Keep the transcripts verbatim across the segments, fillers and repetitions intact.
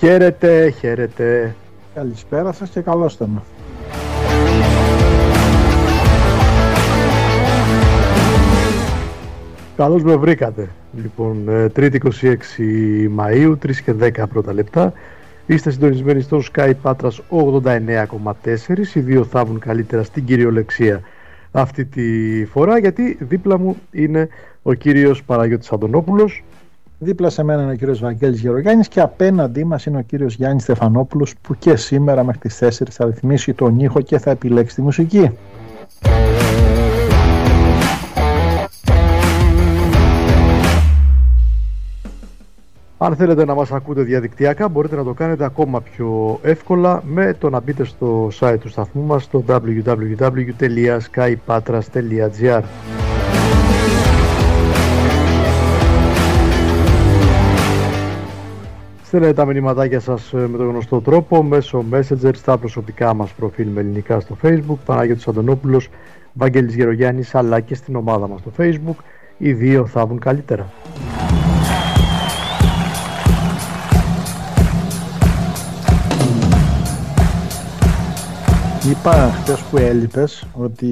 Χαίρετε, χαίρετε. Καλησπέρα σας και καλώς το με. Καλώς με βρήκατε. Λοιπόν, Τρίτη είκοσι έξι Μαΐου, τρεις και δέκα πρώτα λεπτά. Είστε συντονισμένοι στο Sky Patras ογδόντα εννέα κόμμα τέσσερα. Οι δύο θα βγουν καλύτερα στην κυριολεξία αυτή τη φορά, γιατί δίπλα μου είναι ο κύριος Παναγιώτης Αντωνόπουλος. Δίπλα σε μένα είναι ο κύριος Βαγγέλης Γερογιάννης και απέναντί μας είναι ο κύριος Γιάννης Στεφανόπουλος, που και σήμερα μέχρι τις τέσσερις θα ρυθμίσει τον ήχο και θα επιλέξει τη μουσική. Αν θέλετε να μας ακούτε διαδικτυακά, μπορείτε να το κάνετε ακόμα πιο εύκολα με το να μπείτε στο site του σταθμού μας, στο double-u double-u double-u τελεία sky patras τελεία gr. Στέλνετε τα μηνυματάκια σας με τον γνωστό τρόπο, μέσω Messenger, στα προσωπικά μας προφίλ με ελληνικά στο Facebook, Παναγιώτης Αντωνόπουλος, Βαγγέλης Γερογιάννης, αλλά και στην ομάδα μας στο Facebook. Οι δύο θα βγουν καλύτερα. Είπα χθες που έλειπες ότι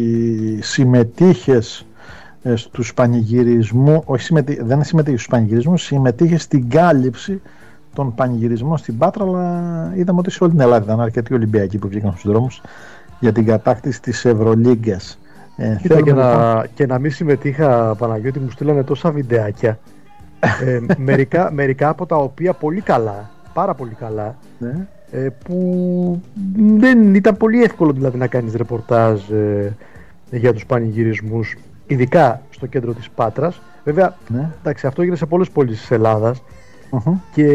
συμμετείχες στους πανηγυρισμούς, όχι συμμετεί, δεν συμμετείχες στους πανηγυρισμούς, συμμετείχες στην κάλυψη των πανηγυρισμών στην Πάτρα, αλλά είδαμε ότι σε όλη την Ελλάδα ήταν αρκετοί Ολυμπιακοί που βγήκαν στους δρόμους για την κατάκτηση της Ευρωλίγκας. Ε, Κοίτα, και, λοιπόν... να, και να μην συμμετείχα, Παναγιώτη, μου στείλανε τόσα βιντεάκια, ε, μερικά, μερικά από τα οποία πολύ καλά, πάρα πολύ καλά, ναι. ε, που δεν ήταν πολύ εύκολο δηλαδή να κάνεις ρεπορτάζ ε, για τους πανηγυρισμούς, ειδικά στο κέντρο της Πάτρας. Βέβαια, ναι. εντάξει, αυτό γίνεται σε πολλές πόλεις της Ελλάδας. Uh-huh. Και,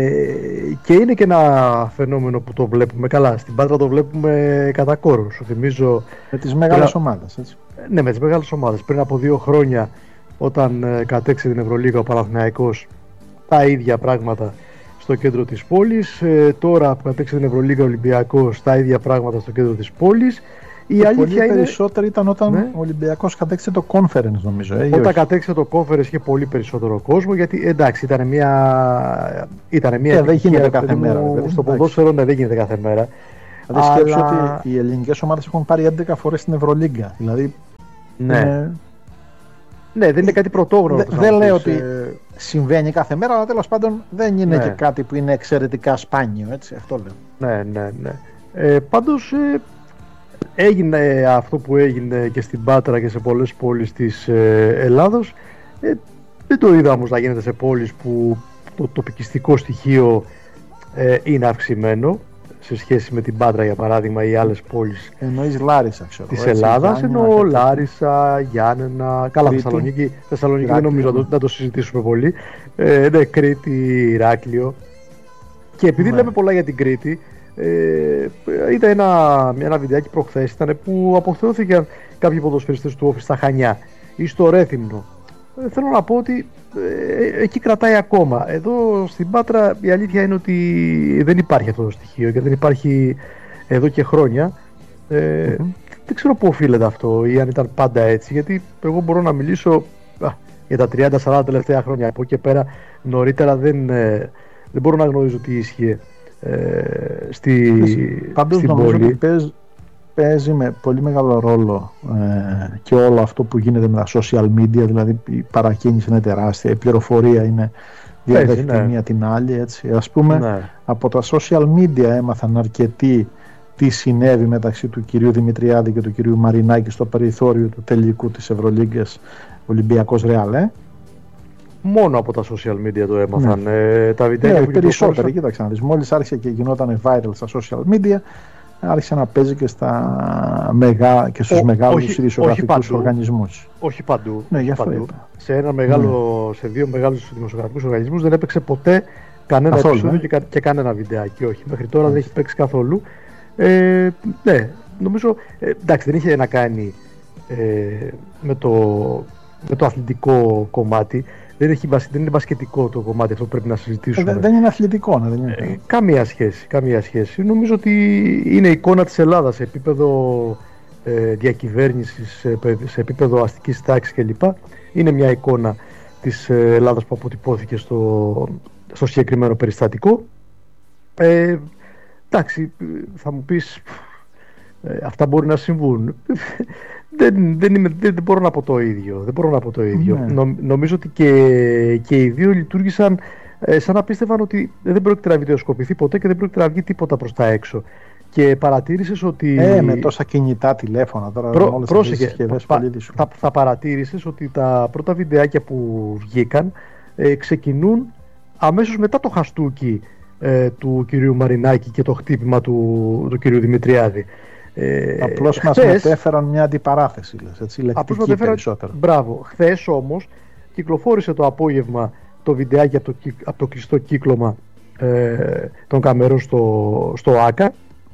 και είναι και ένα φαινόμενο που το βλέπουμε καλά. Στην Πάτρα το βλέπουμε κατά κόρο. Σου θυμίζω. Με τις μεγάλες πριν... ομάδες, έτσι. Ναι, με τις μεγάλες ομάδες. Πριν από δύο χρόνια, όταν ε, κατέξε την Ευρωλίγα ο Παναθηναϊκός, τα ίδια πράγματα στο κέντρο της πόλης. Ε, τώρα που κατέξε την Ευρωλίγα ο Ολυμπιακός, τα ίδια πράγματα στο κέντρο της πόλης. Η και αλήθεια πολύ είναι... περισσότερο ήταν όταν ναι. ο Ολυμπιακός κατέξερε το conference, νομίζω. Ε, όταν κατέξερε το conference είχε πολύ περισσότερο κόσμο, γιατί εντάξει, ήταν μια. Ήταν μια. Και δεν γίνεται κάθε μου... μέρα. Βέβαια, στο ποδόσφαιρο ναι, δεν γίνεται κάθε μέρα. Δηλαδή, αλλά... σκέψου ότι οι ελληνικές ομάδες έχουν πάρει έντεκα φορές στην Ευρωλίγκα. Δηλαδή. Ναι. Είναι... ναι, δεν είναι κάτι πρωτόγνωρο. Δεν δε λέω ότι συμβαίνει κάθε μέρα, αλλά τέλος πάντων δεν είναι ναι. και κάτι που είναι εξαιρετικά σπάνιο. Έτσι, αυτό λέω. Ναι, ναι, ναι. Ε, πάντως. Ε... Έγινε αυτό που έγινε και στην Πάτρα και σε πολλές πόλεις της ε, Ελλάδος. Ε, δεν το είδα όμως να γίνεται σε πόλεις που το τοπικιστικό στοιχείο ε, είναι αυξημένο σε σχέση με την Πάτρα, για παράδειγμα, ή άλλες πόλεις. Εννοείς Λάρισα, ξέρω, της Ελλάδας. Εννοώ Λάρισα, Γιάννενα, καλά, Θεσσαλονίκη, Θεσσαλονίκη δεν νομίζω να το, να το συζητήσουμε πολύ. Ε, ναι, Κρήτη, Ηράκλειο. Και επειδή ναι. λέμε πολλά για την Κρήτη, Ε, είδα ένα, ένα βιντεάκι προχθές ήταν που αποθεώθηκαν κάποιοι ποδοσφαιριστές του Όφη στα Χανιά ή στο Ρέθυμνο. Ε, θέλω να πω ότι ε, εκεί κρατάει ακόμα. Εδώ στην Πάτρα η αλήθεια είναι ότι δεν υπάρχει αυτό το στοιχείο και δεν υπάρχει εδώ και χρόνια. Ε, mm-hmm. Δεν ξέρω πού οφείλεται αυτό ή αν ήταν πάντα έτσι, γιατί εγώ μπορώ να μιλήσω α, για τα τριάντα σαράντα τελευταία χρόνια. Από εκεί και πέρα νωρίτερα δεν, ε, δεν μπορώ να γνωρίζω τι ίσχυε. Ε, στη, Πάντως στην νομίζω πόλη. ότι παίζει, παίζει με πολύ μεγάλο ρόλο ε, και όλο αυτό που γίνεται με τα social media, δηλαδή η παρακίνηση είναι τεράστια, η πληροφορία είναι διαδέχεται ναι. μία την άλλη, έτσι. Ας πούμε ναι. από τα social media έμαθαν αρκετοί τι συνέβη μεταξύ του κυρίου Δημητριάδη και του κυρίου Μαρινάκη στο περιθώριο του τελικού της Ευρωλίγκας Ολυμπιακός Ρεάλ. Ε? Μόνο από τα social media το έμαθαν. Ναι. Ε, τα βιντεάκια ναι, που περισσότεροι, κοίταξε να δεις. Μόλις άρχισε και γινόταν viral στα social media, άρχισε να παίζει και, στα μεγά, και στους Ο, μεγάλους ειδησιογραφικούς οργανισμούς. Όχι παντού. Ναι, όχι γι' αυτό παντού. είπα. Σε, ένα μεγάλο, ναι. σε δύο μεγάλους δημοσιογραφικούς οργανισμούς δεν έπαιξε ποτέ κανένα καθόλου, επεισόδιο ναι. και, και κανένα βιντεάκι. Όχι, μέχρι τώρα ναι. δεν έχει παίξει καθόλου. Ε, ναι, νομίζω. Ε, εντάξει, δεν είχε να κάνει ε, με, το, με το αθλητικό κομμάτι. Δεν, έχει, δεν είναι μπασκετικό το κομμάτι αυτό που πρέπει να συζητήσουμε. Ε, δεν είναι αθλητικό, ναι, δεν είναι. Ε, καμία σχέση, καμία σχέση. Νομίζω ότι είναι εικόνα της Ελλάδας σε επίπεδο ε, διακυβέρνησης, σε, σε επίπεδο αστικής τάξης κλπ. Είναι μια εικόνα της Ελλάδας που αποτυπώθηκε στο, στο συγκεκριμένο περιστατικό. Ε, εντάξει, θα μου πεις ε, αυτά μπορεί να συμβούν. δεν, δεν, είμαι, δεν, δεν μπορώ να πω το ίδιο. Δεν μπορώ να πω το ίδιο. Ναι. Νο, νομίζω ότι και, και οι δύο λειτουργήσαν ε, σαν να πίστευαν ότι δεν πρόκειται να βιντεοσκοπηθεί ποτέ και δεν πρόκειται να βγει τίποτα προς τα έξω. Και παρατήρησες ότι... Ε, με τόσα κινητά τηλέφωνα τώρα, Προ, όλες πρόσεχε, τις συσκευές πα, πολύ δύσκολο. θα, θα παρατήρησες ότι τα πρώτα βιντεάκια που βγήκαν ε, ξεκινούν αμέσως μετά το χαστούκι ε, του κυρίου Μαρινάκη και το χτύπημα του, του κυρίου Δημητριάδη. Ε, απλώς χθες, μας μετέφεραν μια αντιπαράθεση, λες, έτσι, λεκτική μετέφερα, περισσότερο. Μπράβο. Χθες όμως κυκλοφόρησε το απόγευμα το βιντεάκι από το, από το κλειστό κύκλωμα ε, των καμερών στο, στο ΆΚΑ,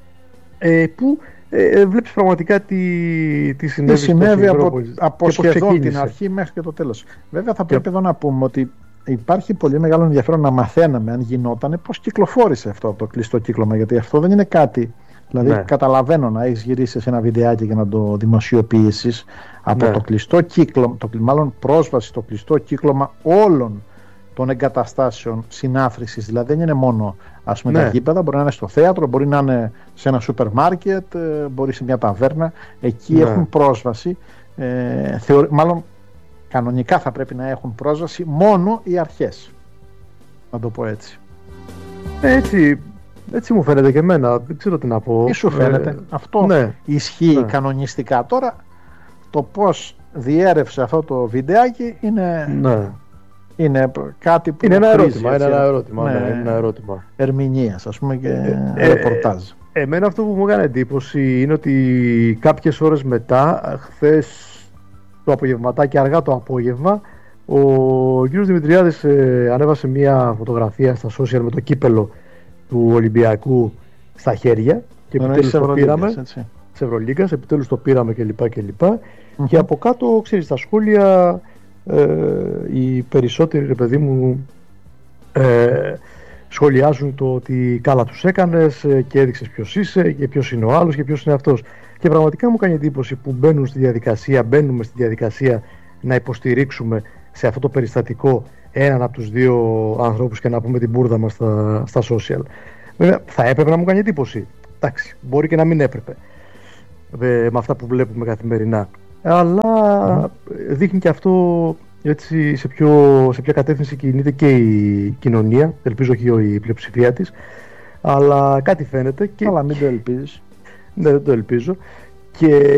ε, που ε, βλέπεις πραγματικά τι, τι συνέβη, τι συνέβη από, από σχεδόν ξεκίνησε. Την αρχή μέχρι και το τέλος. Βέβαια θα πρέπει και... εδώ να πούμε ότι υπάρχει πολύ μεγάλο ενδιαφέρον να μαθαίναμε αν γινόταν πώς κυκλοφόρησε αυτό από το κλειστό κύκλωμα, γιατί αυτό δεν είναι κάτι. Δηλαδή, ναι. καταλαβαίνω να έχεις γυρίσει σε ένα βιντεάκι και να το δημοσιοποιήσεις από ναι. το κλειστό κύκλωμα, το, μάλλον πρόσβαση στο κλειστό κύκλωμα όλων των εγκαταστάσεων συνάθρησης. Δηλαδή, δεν είναι μόνο ας πούμε, ναι. τα γήπεδα, μπορεί να είναι στο θέατρο, μπορεί να είναι σε ένα σούπερ μάρκετ, μπορεί σε μια ταβέρνα. Εκεί ναι. έχουν πρόσβαση. Ε, θεωρ, μάλλον, κανονικά θα πρέπει να έχουν πρόσβαση μόνο οι αρχές. Να το πω έτσι. Έτσι. Έτσι μου φαίνεται και εμένα, δεν ξέρω τι να πω. Τι σου φαίνεται, ε, αυτό ναι, ισχύει ναι. κανονιστικά. Τώρα το πώς διέρευσε αυτό το βιντεάκι είναι, ναι. είναι κάτι που είναι ένα χρήζει, ερώτημα, είναι ένα ερώτημα, ναι, ναι, είναι ένα ερώτημα. Ερμηνείας ας πούμε και ε, ρεπορτάζ. Ε, εμένα αυτό που μου έκανε εντύπωση είναι ότι κάποιες ώρες μετά, χθες το απογευματάκι, αργά το απόγευμα, ο κύριος Δημητριάδης ε, ανέβασε μια φωτογραφία στα social με το κύπελο του Ολυμπιακού στα χέρια και ναι, επιτέλους το πήραμε έτσι. της Ευρωλίγκας, επιτέλους το πήραμε κλπ. Και, mm-hmm. και από κάτω, ξέρεις, στα σχόλια ε, οι περισσότεροι, ρε παιδί μου, ε, σχολιάζουν το ότι καλά τους έκανες και έδειξες ποιος είσαι και ποιος είναι ο άλλος και ποιος είναι αυτός. Και πραγματικά μου κάνει εντύπωση που μπαίνουν στη διαδικασία, μπαίνουμε στη διαδικασία να υποστηρίξουμε σε αυτό το περιστατικό έναν από τους δύο ανθρώπους και να πούμε την μπούρδα μας στα, στα social. Βέβαια θα έπρεπε να μου κάνει εντύπωση. Εντάξει, μπορεί και να μην έπρεπε ε, με αυτά που βλέπουμε καθημερινά. Αλλά mm. δείχνει και αυτό έτσι, σε, ποιο, σε ποια κατεύθυνση κινείται και η κοινωνία. Ελπίζω όχι η πλειοψηφία της. Αλλά κάτι φαίνεται. Και... Αλλά μην το ελπίζεις. Ναι, δεν το ελπίζω. Και